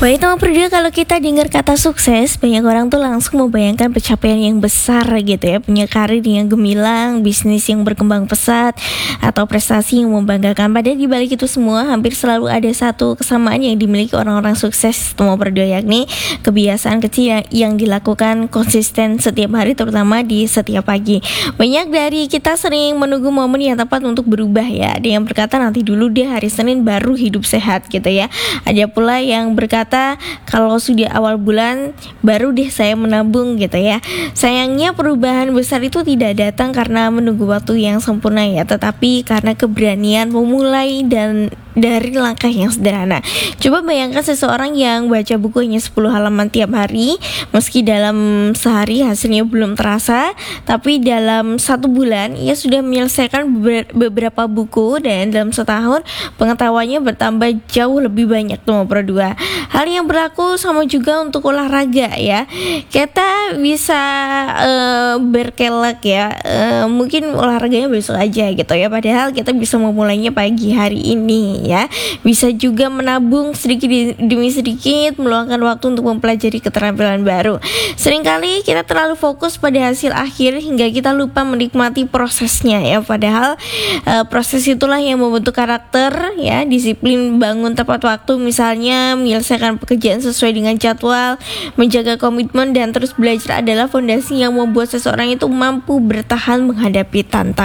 Baik teman berdua, kalau kita dengar kata sukses, banyak orang tuh langsung membayangkan pencapaian yang besar gitu ya, punya karir yang gemilang, bisnis yang berkembang pesat, atau prestasi yang membanggakan. Padahal di balik itu semua hampir selalu ada satu kesamaan yang dimiliki orang-orang sukses teman berdua, yakni kebiasaan kecil yang dilakukan konsisten setiap hari, terutama di setiap pagi. Banyak dari kita sering menunggu momen yang tepat untuk berubah ya. Ada yang berkata nanti dulu deh, hari Senin baru hidup sehat gitu ya. Ada pula yang berkata kalau sudah awal bulan baru deh saya menabung gitu ya. Sayangnya perubahan besar itu tidak datang karena menunggu waktu yang sempurna ya, tetapi karena keberanian memulai dan dari langkah yang sederhana. Coba bayangkan seseorang yang baca buku hanya 10 halaman tiap hari, meski dalam sehari hasilnya belum terasa, tapi dalam 1 bulan ia sudah menyelesaikan beberapa buku, dan dalam setahun pengetahuannya bertambah jauh lebih banyak tuh berdua. Hal yang berlaku sama juga untuk olahraga ya. Kita bisa berkelak ya, mungkin olahraganya besok aja gitu ya, padahal kita bisa memulainya pagi hari ini ya. Bisa juga menabung sedikit demi sedikit, meluangkan waktu untuk mempelajari keterampilan baru. Seringkali kita terlalu fokus pada hasil akhir hingga kita lupa menikmati prosesnya ya, padahal proses itulah yang membentuk karakter ya. Disiplin bangun tepat waktu, misalnya menyelesaikan pekerjaan sesuai dengan jadwal, menjaga komitmen dan terus belajar adalah fondasi yang membuat seseorang itu mampu bertahan menghadapi tantangan.